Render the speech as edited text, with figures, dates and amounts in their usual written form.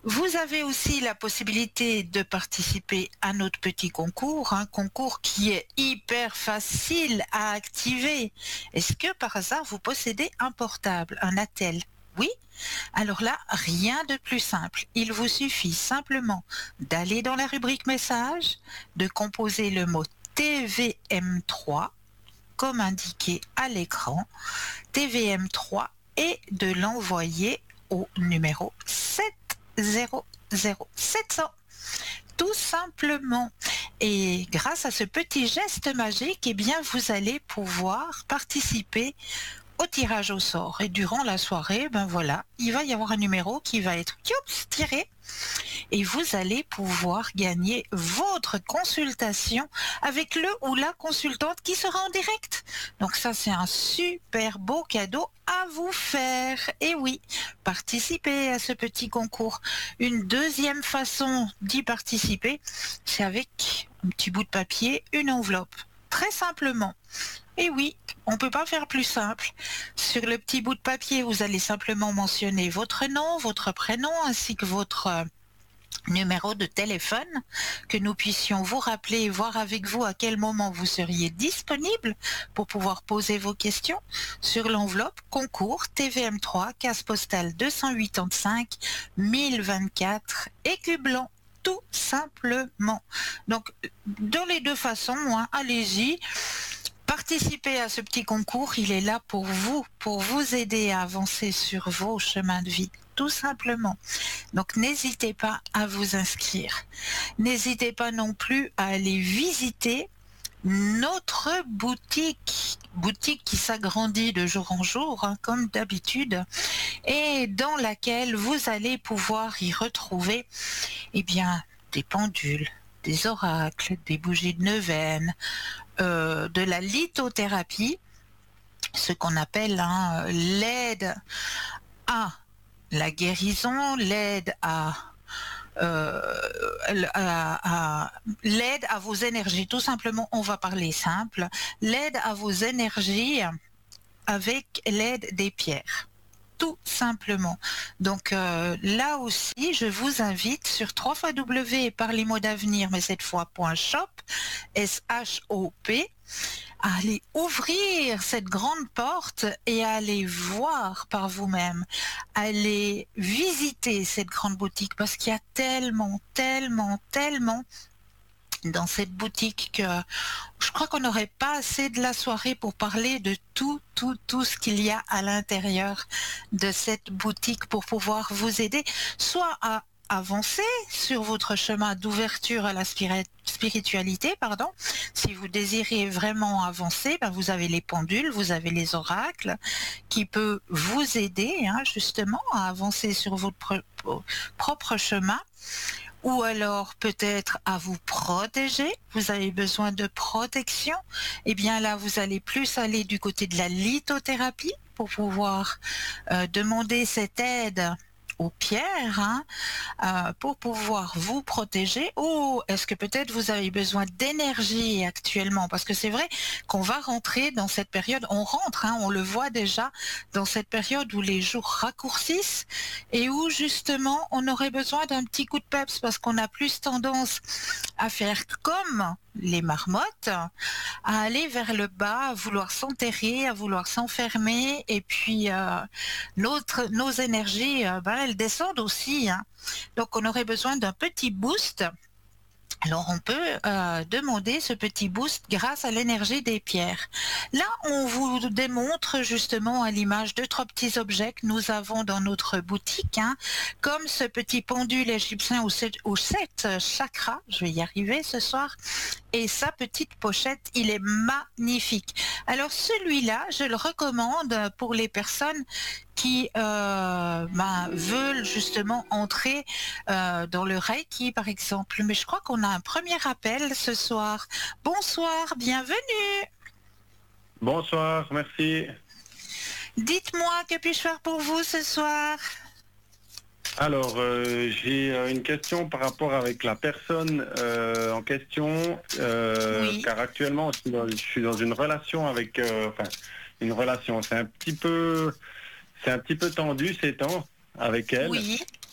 Vous avez aussi la possibilité de participer à notre petit concours, un concours qui est hyper facile à activer. Est-ce que par hasard vous possédez un portable, un attel? Oui? Alors là, rien de plus simple. Il vous suffit simplement d'aller dans la rubrique message, de composer le mot TVM3 comme indiqué à l'écran, TVM3, et de l'envoyer au numéro 700 tout simplement. Et grâce à ce petit geste magique, eh bien, vous allez pouvoir participer au tirage au sort. Et durant la soirée, ben voilà, il va y avoir un numéro qui va être tiré et vous allez pouvoir gagner votre consultation avec le ou la consultante qui sera en direct. Donc ça, c'est un super beau cadeau à vous faire. Et oui, participez à ce petit concours. Une deuxième façon d'y participer, c'est avec un petit bout de papier, une enveloppe. Très simplement. Et oui, on ne peut pas faire plus simple. Sur le petit bout de papier, vous allez simplement mentionner votre nom, votre prénom, ainsi que votre numéro de téléphone, que nous puissions vous rappeler et voir avec vous à quel moment vous seriez disponible pour pouvoir poser vos questions. Sur l'enveloppe, concours TVM3, case postale 285 1024, écu blanc. Tout simplement. Donc, dans les deux façons, allez-y. Participez à ce petit concours, il est là pour vous aider à avancer sur vos chemins de vie, tout simplement. Donc n'hésitez pas à vous inscrire. N'hésitez pas non plus à aller visiter notre boutique qui s'agrandit de jour en jour, comme d'habitude, et dans laquelle vous allez pouvoir y retrouver, eh bien, des pendules, des oracles, des bougies de neuvaine, de la lithothérapie, ce qu'on appelle l'aide à la guérison, l'aide l'aide à vos énergies. Tout simplement, on va parler simple, l'aide à vos énergies avec l'aide des pierres. Tout simplement. Donc là aussi, je vous invite sur www par les mots d'avenir, mais cette fois .shop, S-H-O-P, à aller ouvrir cette grande porte et à aller voir par vous-même, aller visiter cette grande boutique, parce qu'il y a tellement dans cette boutique que je crois qu'on n'aurait pas assez de la soirée pour parler de tout ce qu'il y a à l'intérieur de cette boutique pour pouvoir vous aider, soit à avancer sur votre chemin d'ouverture à la spiritualité, Si vous désirez vraiment avancer, vous avez les pendules, vous avez les oracles qui peuvent vous aider justement à avancer sur votre propre chemin. Ou alors peut-être à vous protéger, vous avez besoin de protection, et bien là vous allez plus aller du côté de la lithothérapie pour pouvoir demander cette aide aux pierres pour pouvoir vous protéger. Ou est-ce que peut-être vous avez besoin d'énergie actuellement, parce que c'est vrai qu'on va rentrer dans cette période, on rentre, on le voit déjà, dans cette période où les jours raccourcissent et où justement on aurait besoin d'un petit coup de peps, parce qu'on a plus tendance à faire comme les marmottes, à aller vers le bas, à vouloir s'enterrer, à vouloir s'enfermer, et puis nos énergies, elles descendent aussi. Donc on aurait besoin d'un petit boost. Alors on peut demander ce petit boost grâce à l'énergie des pierres. Là, on vous démontre justement à l'image de 3 petits objets que nous avons dans notre boutique, comme ce petit pendule égyptien aux 7 chakras, je vais y arriver ce soir, et sa petite pochette, il est magnifique. Alors celui-là, je le recommande pour les personnes qui veulent justement entrer dans le Reiki, par exemple. Mais je crois qu'on a un premier appel ce soir. Bonsoir, bienvenue. Bonsoir, merci. Dites-moi, que puis-je faire pour vous ce soir? Alors, j'ai une question par rapport avec la personne en question, Oui. car actuellement, je suis dans une relation avec, une relation, c'est un petit peu tendu ces temps avec elle. Oui,